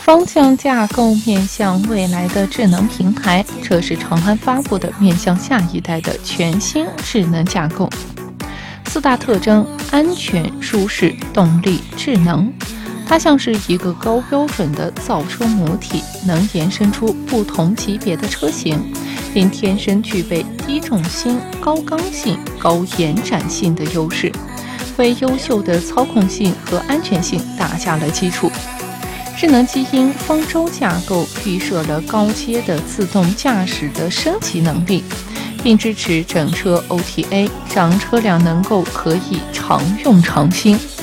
方向架构面向未来的智能平台，这是长安发布的面向下一代的全新智能架构。四大特征：安全、舒适、动力、智能。它像是一个高标准的造车母体，能延伸出不同级别的车型，并天生具备低重心、高刚性、高延展性的优势，为优秀的操控性和安全性打下了基础。智能基因方舟架构预设了高阶的自动驾驶的升级能力，并支持整车 OTA， 让车辆能够可以常用常新。